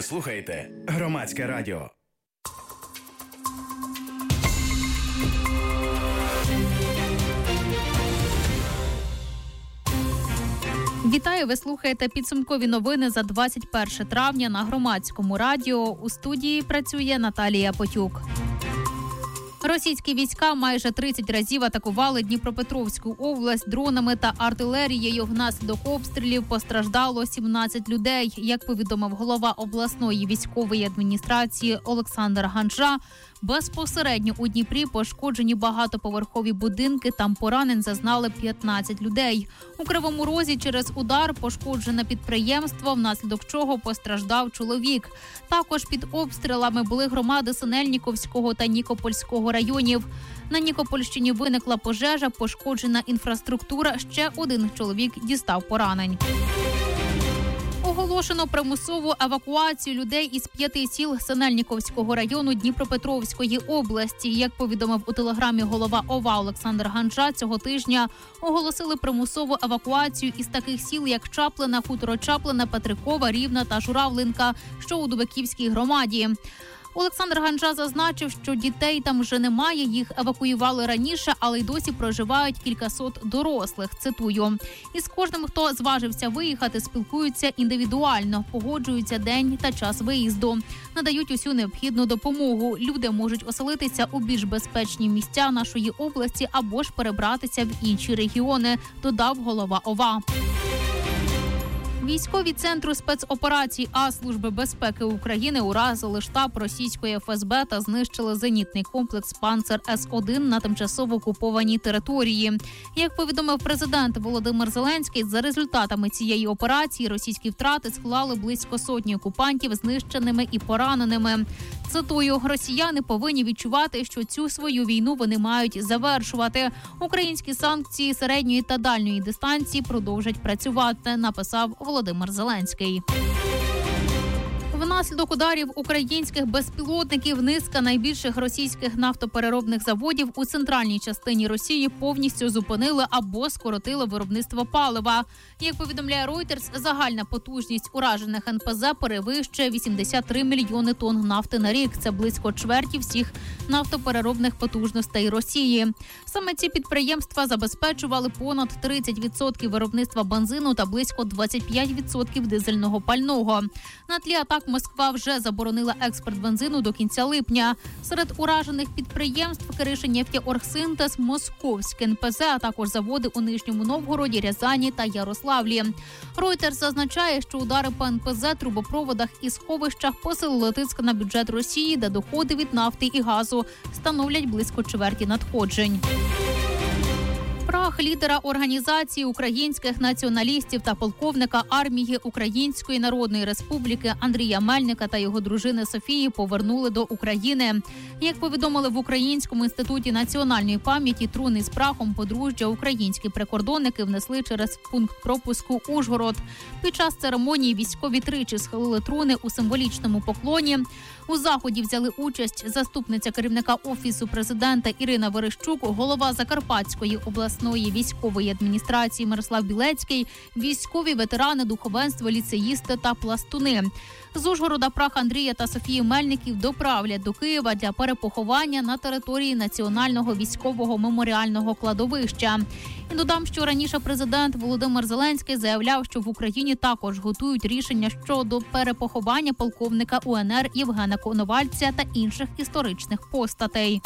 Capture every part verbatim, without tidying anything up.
Ви слухаєте Громадське радіо. Вітаю, ви слухаєте підсумкові новини за двадцять перше травня на Громадському радіо. У студії працює Наталія Потюк. Російські війська майже тридцять разів атакували Дніпропетровську область дронами та артилерією. Внаслідок обстрілів постраждало сімнадцять людей. Як повідомив голова обласної військової адміністрації Олександр Ганжа, безпосередньо у Дніпрі пошкоджені багатоповерхові будинки, там поранень зазнали п'ятнадцять людей. У Кривому Розі через удар пошкоджене підприємство, внаслідок чого постраждав чоловік. Також під обстрілами були громади Синельніковського та Нікопольського районів. На Нікопольщині виникла пожежа, пошкоджена інфраструктура, ще один чоловік дістав поранень. Оголошено примусову евакуацію людей із п'яти сіл Синельніковського району Дніпропетровської області. Як повідомив у телеграмі голова ОВА Олександр Ганжа, цього тижня оголосили примусову евакуацію із таких сіл, як Чаплина, Хутро Чаплина, Петрикова, Рівна та Журавлинка, що у Дубаківській громаді. Олександр Ганжа зазначив, що дітей там вже немає, їх евакуювали раніше, але й досі проживають кількасот дорослих. Цитую. «Із кожним, хто зважився виїхати, спілкуються індивідуально, погоджуються день та час виїзду, надають усю необхідну допомогу. Люди можуть оселитися у більш безпечні місця нашої області або ж перебратися в інші регіони», додав голова ОВА. Військові Центру спецоперацій А Служби безпеки України уразили штаб російської еф ес бе та знищили зенітний комплекс «Панцер С один» на тимчасово окупованій території. Як повідомив президент Володимир Зеленський, за результатами цієї операції російські втрати склали близько сотні окупантів знищеними і пораненими. Цитую, «Росіяни повинні відчувати, що цю свою війну вони мають завершувати. Українські санкції середньої та дальньої дистанції продовжать працювати», написав Володимир Зеленський. Внаслідок ударів українських безпілотників низка найбільших російських нафтопереробних заводів у центральній частині Росії повністю зупинили або скоротили виробництво палива. Як повідомляє Reuters, загальна потужність уражених ен пе зе перевищує вісімдесят три мільйони тонн нафти на рік. Це близько чверті всіх нафтопереробних потужностей Росії. Саме ці підприємства забезпечували понад тридцять відсотків виробництва бензину та близько двадцять п'ять відсотків дизельного пального. На тлі атак Москва вже заборонила експорт бензину до кінця липня. Серед уражених підприємств Киришинефтеоргсинтез, Московське ен пе зе, а також заводи у Нижньому Новгороді, Рязані та Ярославлі. Reuters зазначає, що удари по ен пе зе, трубопроводах і сховищах посилили тиск на бюджет Росії, де доходи від нафти і газу становлять близько чверті надходжень. Прах лідера організації українських націоналістів та полковника армії Української Народної Республіки Андрія Мельника та його дружини Софії повернули до України. Як повідомили в Українському інституті національної пам'яті, труни з прахом подружжя українські прикордонники внесли через пункт пропуску Ужгород. Під час церемонії військові тричі схилили труни у символічному поклоні. У заході взяли участь заступниця керівника Офісу президента Ірина Верещук, голова Закарпатської обласної військової адміністрації Мирослав Білецький, військові ветерани, духовенство, ліцеїсти та пластуни. З Ужгорода прах Андрія та Софії Мельників доправлять до Києва для перепоховання на території Національного військового меморіального кладовища. І додам, що раніше президент Володимир Зеленський заявляв, що в Україні також готують рішення щодо перепоховання полковника у ен ер Євгена Коновальця та інших історичних постатей.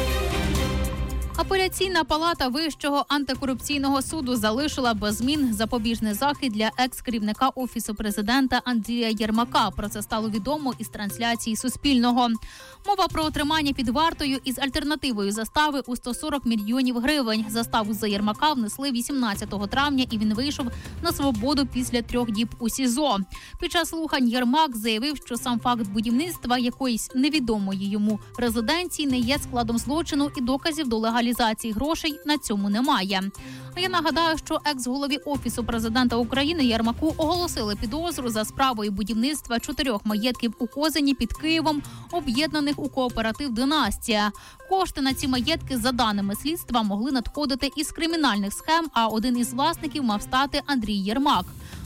Апеляційна палата Вищого антикорупційного суду залишила без змін запобіжний захід для екс-керівника Офісу президента Андрія Єрмака. Про це стало відомо із трансляції Суспільного. Мова про отримання під вартою із альтернативою застави у сто сорок мільйонів гривень. Заставу за Єрмака внесли вісімнадцятого травня, і він вийшов на свободу після трьох діб у СІЗО. Під час слухань Єрмак заявив, що сам факт будівництва якоїсь невідомої йому резиденції не є складом злочину і доказів до легалізації грошей на цьому немає. А я нагадаю, що екс-голові Офісу президента України Єрмаку оголосили підозру за справою будівництва чотирьох маєтків у Козині під Києвом, об'єднаних у кооператив «Династія». Кошти на ці маєтки, за даними слідства, могли надходити із кримінальних схем, а один із власників мав стати Андрій Єрмак.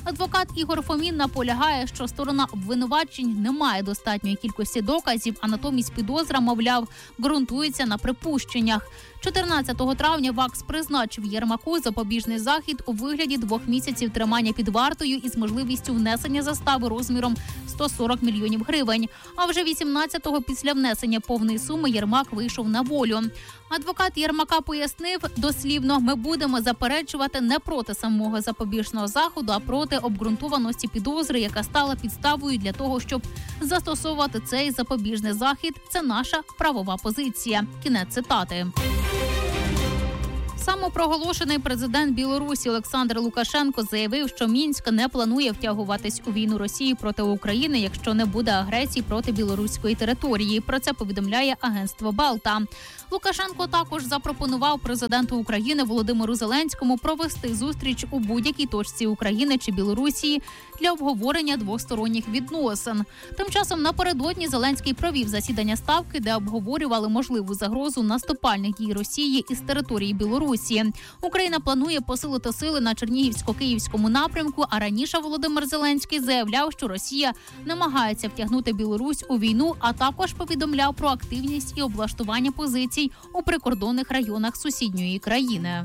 Адвокат Ігор Фомін наполягає, що сторона обвинувачень не має достатньої кількості доказів, а натомість підозра, мовляв, ґрунтується на припущеннях. чотирнадцятого травня ВАКС призначив Єрмаку запобіжний захід у вигляді двох місяців тримання під вартою із можливістю внесення застави розміром сто сорок мільйонів гривень. А вже вісімнадцятого після внесення повної суми Єрмак вийшов на волю. Адвокат Єрмака пояснив дослівно: ми будемо заперечувати не проти самого запобіжного заходу, а проти обґрунтованості підозри, яка стала підставою для того, щоб застосовувати цей запобіжний захід. Це наша правова позиція. Кінець цитати. Самопроголошений президент Білорусі Олександр Лукашенко заявив, що Мінськ не планує втягуватись у війну Росії проти України, якщо не буде агресії проти білоруської території. Про це повідомляє агентство Балта. Лукашенко також запропонував президенту України Володимиру Зеленському провести зустріч у будь-якій точці України чи Білорусі для обговорення двосторонніх відносин. Тим часом напередодні Зеленський провів засідання Ставки, де обговорювали можливу загрозу наступальних дій Росії із території Білорусі. Україна планує посилити сили на Чернігівсько-Київському напрямку, а раніше Володимир Зеленський заявляв, що Росія намагається втягнути Білорусь у війну, а також повідомляв про активність і облаштування позицій у прикордонних районах сусідньої країни.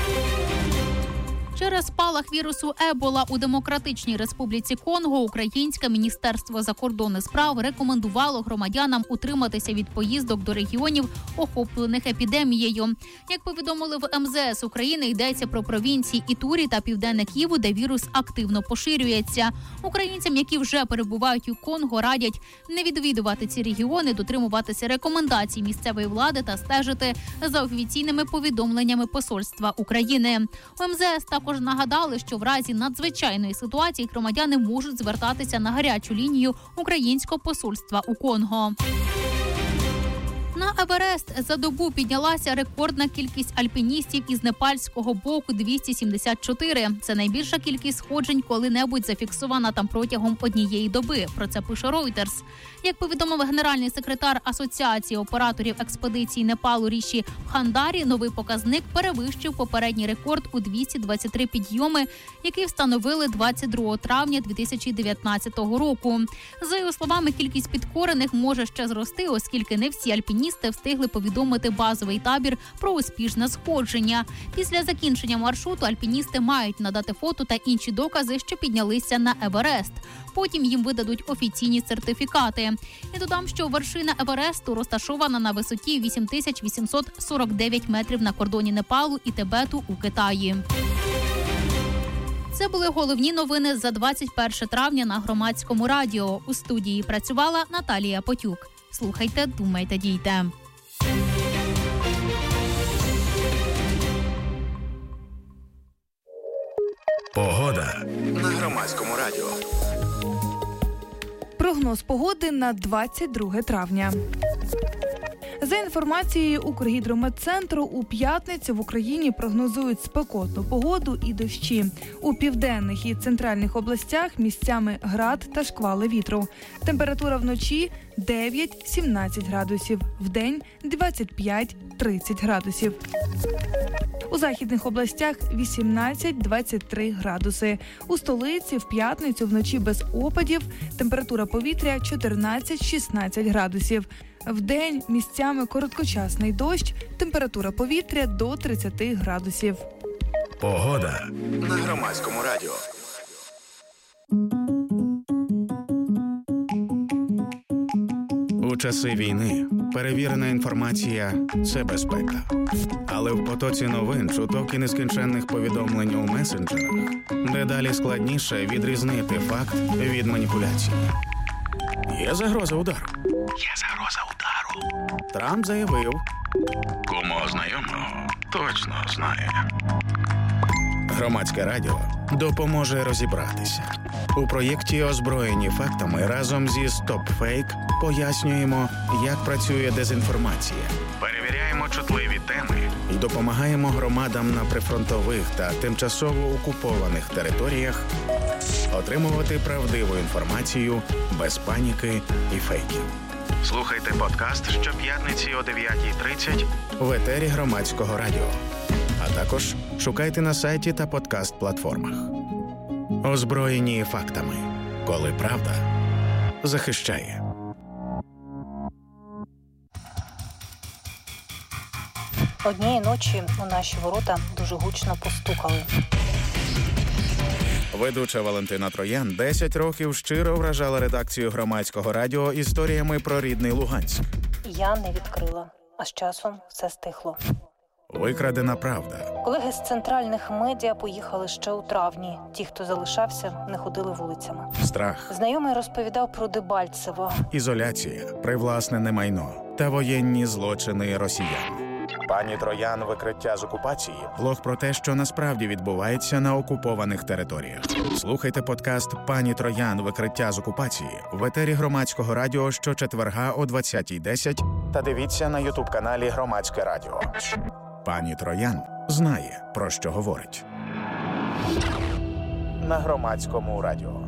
Через спалах вірусу Ебола у Демократичній Республіці Конго українське Міністерство закордонних справ рекомендувало громадянам утриматися від поїздок до регіонів, охоплених епідемією. Як повідомили в ем зе ес України, йдеться про провінції Ітурі та Південне Ківу, де вірус активно поширюється. Українцям, які вже перебувають у Конго, радять не відвідувати ці регіони, дотримуватися рекомендацій місцевої влади та стежити за офіційними повідомленнями Посольства України. У ем зе ес також Також нагадали, що в разі надзвичайної ситуації громадяни можуть звертатися на гарячу лінію Українського посольства у Конго. На Еверест за добу піднялася рекордна кількість альпіністів із непальського боку – двісті сімдесят чотири. Це найбільша кількість сходжень коли-небудь зафіксована там протягом однієї доби. Про це пише Reuters. Як повідомив генеральний секретар Асоціації операторів експедицій Непалу Ріші Пхандарі, новий показник перевищив попередній рекорд у двісті двадцять три підйоми, який встановили двадцять другого травня дві тисячі дев'ятнадцятого року. За його словами, кількість підкорених може ще зрости, оскільки не всі альпіністи встигли повідомити базовий табір про успішне сходження. Після закінчення маршруту альпіністи мають надати фото та інші докази, що піднялися на Еверест. Потім їм видадуть офіційні сертифікати. І додам, що вершина Евересту розташована на висоті вісім тисяч вісімсот сорок дев'ять метрів на кордоні Непалу і Тибету у Китаї. Це були головні новини за двадцять перше травня на Громадському радіо. У студії працювала Наталія Потюк. Слухайте, думайте, дійте. Погода на Громадському радіо. Прогноз погоди на двадцять друге травня. За інформацією Укргідрометцентру, у п'ятницю в Україні прогнозують спекотну погоду і дощі. У південних і центральних областях місцями град та шквали вітру. Температура вночі дев'ять-сімнадцять градусів, вдень двадцять п'ять-тридцять градусів. У західних областях вісімнадцять-двадцять три градуси. У столиці в п'ятницю вночі без опадів, температура повітря чотирнадцять-шістнадцять градусів. Вдень місцями короткочасний дощ, температура повітря до тридцять градусів. Погода на Громадському радіо. У часи війни перевірена інформація – це безпека. Але в потоці новин, чуток і нескінченних повідомлень у месенджерах дедалі складніше відрізнити факт від маніпуляції. Є загроза удару. Є загроза удару. Трамп заявив. Кому знайомого точно знає. Громадське радіо допоможе розібратися. У проєкті «Озброєні фактами» разом зі «Стоп-фейк» пояснюємо, як працює дезінформація. Перевіряємо чутливі теми і допомагаємо громадам на прифронтових та тимчасово окупованих територіях отримувати правдиву інформацію без паніки і фейків. Слухайте подкаст щоп'ятниці о дев'ятій тридцять в етері Громадського радіо. А також шукайте на сайті та подкаст-платформах. Озброєні фактами, коли правда захищає. Однієї ночі у наші ворота дуже гучно постукали. Ведуча Валентина Троян десять років щиро вражала редакцію Громадського радіо історіями про рідний Луганськ. Я не відкрила, а з часом все стихло. Викрадена правда. Колеги з центральних медіа поїхали ще у травні. Ті, хто залишався, не ходили вулицями. Страх. Знайомий розповідав про Дебальцево. Ізоляція, привласнене майно та воєнні злочини росіян. Пані Троян «Викриття з окупації» – блог про те, що насправді відбувається на окупованих територіях. Слухайте подкаст «Пані Троян. Викриття з окупації» в етері Громадського радіо щочетверга о двадцятій десять та дивіться на ютуб-каналі Громадське радіо. Пані Троян знає, про що говорить. На Громадському радіо.